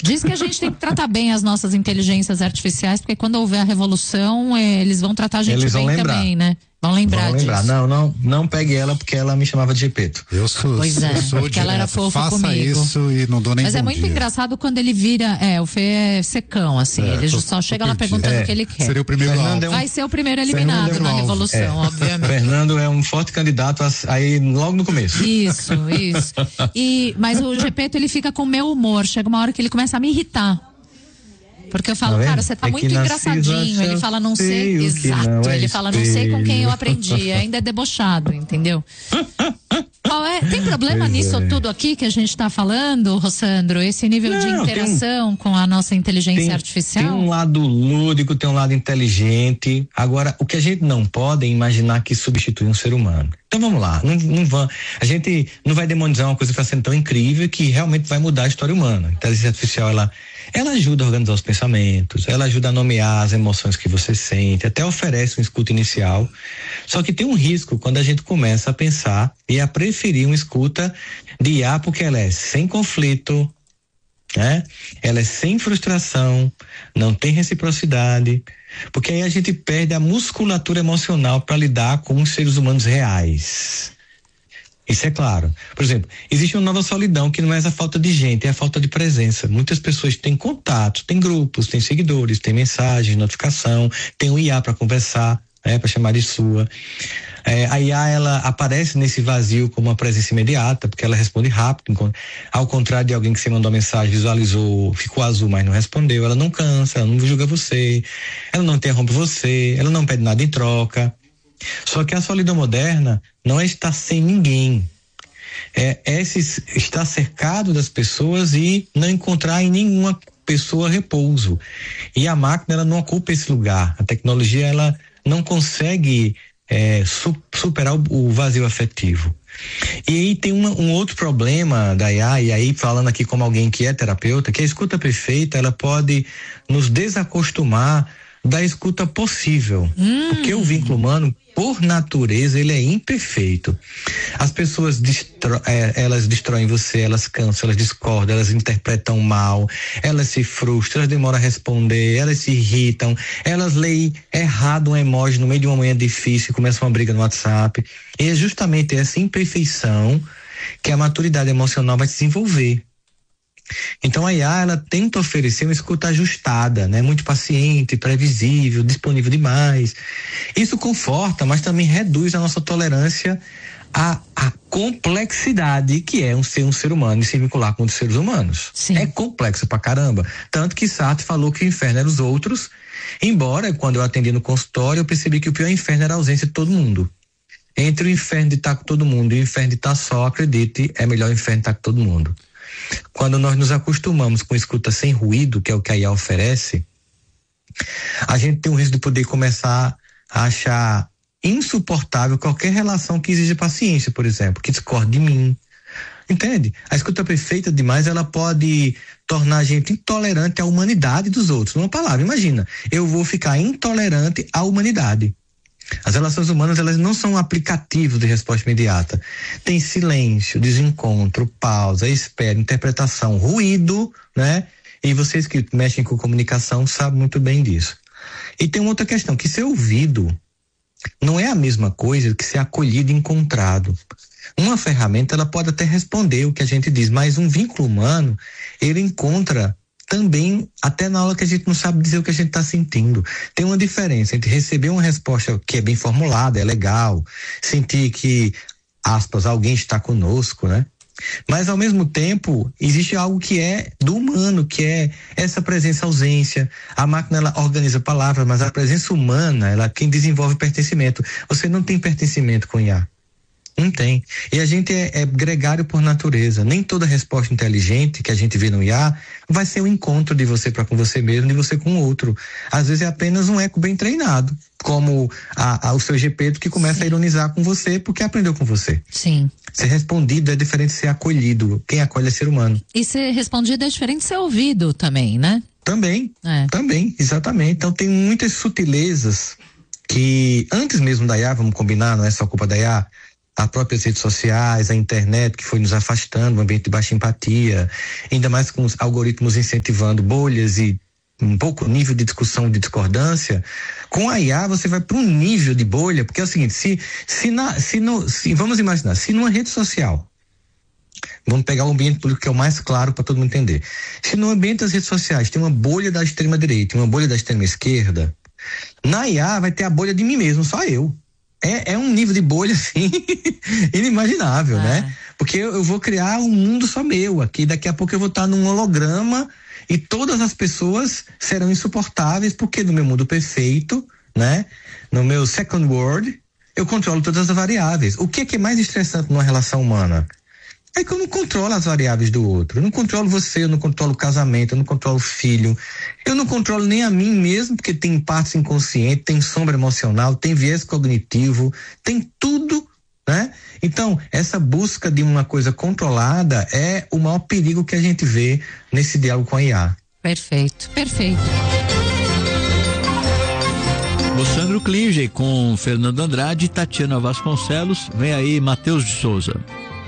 Diz que a gente tem que tratar bem as nossas inteligências artificiais, porque quando houver a revolução, eles vão tratar a gente bem também, né? Vão lembrar disso. Não pegue ela porque ela me chamava de Gepeto. Pois é, porque ela era fofa comigo. Faça isso e não dou nem Mas é muito dia. engraçado quando ele vira, o Fê é secão, assim, ele só chega lá perguntando o que ele quer. Seria o primeiro Vai ser o primeiro eliminado na revolução, obviamente. Fernando é um forte candidato aí logo no começo. Isso. Mas o Gepeto, ele fica com o meu humor, chega uma hora que ele começa a me irritar. Porque eu falo, cara, você tá muito engraçadinho. Ele fala, não sei, exato. Ele fala, não sei com quem eu aprendi. Ainda é debochado, entendeu? Tem problema nisso tudo aqui que a gente tá falando, Rossandro? Esse nível de interação com a nossa inteligência artificial? Tem um lado lúdico, tem um lado inteligente. Agora, o que a gente não pode é imaginar que substitui um ser humano. Então vamos lá, a gente não vai demonizar uma coisa que está sendo tão incrível que realmente vai mudar a história humana. A inteligência artificial, ela ajuda a organizar os pensamentos, ela ajuda a nomear as emoções que você sente, até oferece uma escuta inicial. Só que tem um risco quando a gente começa a pensar e a preferir uma escuta de IA, porque ela é sem conflito, né? Ela é sem frustração, não tem reciprocidade, porque aí a gente perde a musculatura emocional para lidar com os seres humanos reais. Isso é claro. Por exemplo, existe uma nova solidão que não é essa falta de gente, é a falta de presença. Muitas pessoas têm contatos, têm grupos, têm seguidores, têm mensagens, notificação, tem o IA para conversar, para chamar de sua. A IA, ela aparece nesse vazio como uma presença imediata, porque ela responde rápido, ao contrário de alguém que você mandou uma mensagem, visualizou, ficou azul, mas não respondeu. Ela não cansa, ela não julga você, ela não interrompe você, ela não pede nada em troca. Só que a solidão moderna não é estar sem ninguém, é estar cercado das pessoas e não encontrar em nenhuma pessoa repouso. E a máquina, ela não ocupa esse lugar. A tecnologia, ela não consegue superar o vazio afetivo. E aí tem um outro problema da IA, e aí falando aqui como alguém que é terapeuta, que a escuta perfeita, ela pode nos desacostumar da escuta possível, porque o vínculo humano, por natureza, ele é imperfeito. As pessoas elas destroem você, elas cansam, elas discordam, elas interpretam mal, elas se frustram, elas demoram a responder, elas se irritam, elas leem errado um emoji no meio de uma manhã difícil e começa uma briga no WhatsApp. E é justamente essa imperfeição que a maturidade emocional vai desenvolver. Então a IA, ela tenta oferecer uma escuta ajustada, né? Muito paciente, previsível, disponível demais. Isso conforta, mas também reduz a nossa tolerância à complexidade que é ser um ser humano e se vincular com outros seres humanos. Sim. É complexo pra caramba. Tanto que Sartre falou que o inferno era os outros, embora quando eu atendi no consultório eu percebi que o pior inferno era a ausência de todo mundo. Entre o inferno de estar com todo mundo e o inferno de estar só, acredite, é melhor o inferno de estar com todo mundo. Quando nós nos acostumamos com escuta sem ruído, que é o que a IA oferece, a gente tem o risco de poder começar a achar insuportável qualquer relação que exija paciência, por exemplo, que discorde de mim. Entende? A escuta perfeita demais, ela pode tornar a gente intolerante à humanidade dos outros. Numa palavra, imagina, eu vou ficar intolerante à humanidade. As relações humanas, elas não são aplicativos de resposta imediata. Tem silêncio, desencontro, pausa, espera, interpretação, ruído, né? E vocês que mexem com comunicação sabem muito bem disso. E tem uma outra questão, que ser ouvido não é a mesma coisa que ser acolhido e encontrado. Uma ferramenta, ela pode até responder o que a gente diz, mas um vínculo humano, ele encontra também, até na hora que a gente não sabe dizer o que a gente está sentindo. Tem uma diferença entre receber uma resposta que é bem formulada, é legal, sentir que, aspas, alguém está conosco, né? Mas, ao mesmo tempo, existe algo que é do humano, que é essa presença-ausência. A máquina, ela organiza palavras, mas a presença humana, ela é quem desenvolve pertencimento. Você não tem pertencimento com IA. Não tem. E a gente é gregário por natureza. Nem toda resposta inteligente que a gente vê no IA vai ser um encontro de você para com você mesmo, de você com o outro. Às vezes é apenas um eco bem treinado, como o seu Gepeto, que começa Sim. a ironizar com você porque aprendeu com você. Sim. Ser respondido é diferente de ser acolhido. Quem acolhe é ser humano. E ser respondido é diferente de ser ouvido também, né? Também, exatamente. Então tem muitas sutilezas que, antes mesmo da IA, vamos combinar, não é só culpa da IA, as próprias redes sociais, a internet que foi nos afastando, um ambiente de baixa empatia, ainda mais com os algoritmos incentivando bolhas e um pouco nível de discussão, de discordância. Com a IA você vai para um nível de bolha, porque é o seguinte, se vamos imaginar, se numa rede social, vamos pegar o ambiente político que é o mais claro para todo mundo entender, se no ambiente das redes sociais tem uma bolha da extrema direita e uma bolha da extrema esquerda, na IA vai ter a bolha de mim mesmo, só eu. É um nível de bolha, assim, inimaginável, né? Porque eu vou criar um mundo só meu aqui, daqui a pouco eu vou estar num holograma e todas as pessoas serão insuportáveis, porque no meu mundo perfeito, né? No meu second world, eu controlo todas as variáveis. O que é mais estressante numa relação humana? É que eu não controlo as variáveis do outro. Eu não controlo você, eu não controlo o casamento, eu não controlo o filho. Eu não controlo nem a mim mesmo, porque tem partes inconscientes, tem sombra emocional, tem viés cognitivo, tem tudo, né? Então, essa busca de uma coisa controlada é o maior perigo que a gente vê nesse diálogo com a IA. Perfeito, perfeito. O Sandro Klinger com Fernando Andrade e Tatiana Vasconcelos. Vem aí, Matheus de Souza.